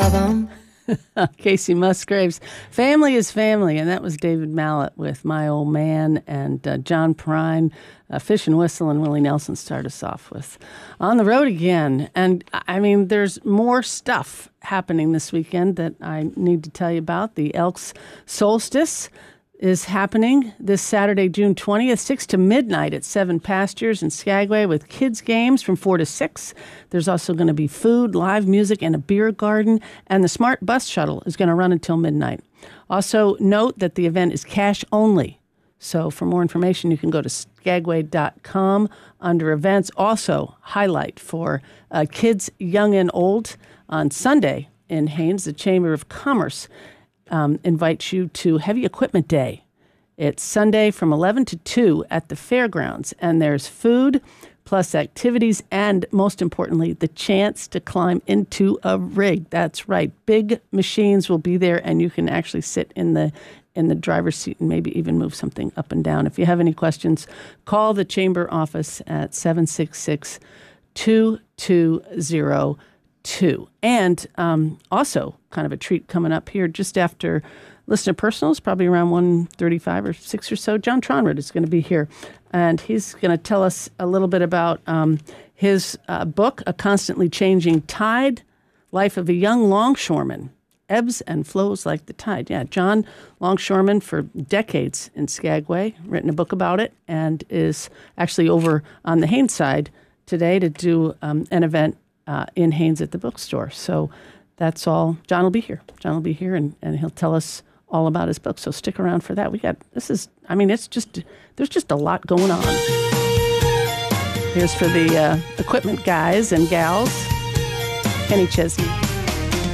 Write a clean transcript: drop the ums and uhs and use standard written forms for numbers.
problem. Casey Musgraves. Family is family, and that was David Mallet with My Old Man, and John Prine, Fish and Whistle, and Willie Nelson start us off with On the Road Again. And, I mean, there's more stuff happening this weekend that I need to tell you about. The Elks Solstice is happening this Saturday, June 20th, 6 to midnight at 7 Pastures in Skagway with kids' games from 4 to 6. There's also going to be food, live music, and a beer garden. And the Smart Bus Shuttle is going to run until midnight. Also, note that the event is cash only. So for more information, you can go to skagway.com under events. Also, highlight for kids, young and old, on Sunday in Haines, the Chamber of Commerce invites you to Heavy Equipment Day. It's Sunday from 11 to 2 at the fairgrounds, and there's food plus activities and, most importantly, the chance to climb into a rig. That's right. Big machines will be there, and you can actually sit in the driver's seat and maybe even move something up and down. If you have any questions, call the Chamber office at 766-2202. And also kind of a treat coming up here just after Listener Personals, probably around 1:35 or 6 or so. John Tronrud is going to be here, and he's going to tell us a little bit about his book, A Constantly Changing Tide, Life of a Young Longshoreman, Ebbs and Flows Like the Tide. Yeah, John, longshoreman for decades in Skagway, written a book about it, and is actually over on the Haines side today to do an event in Haines at the bookstore. So that's all. John will be here. And he'll tell us all about his book. So stick around for that. There's just a lot going on. Here's for the equipment guys and gals, Kenny Chesney.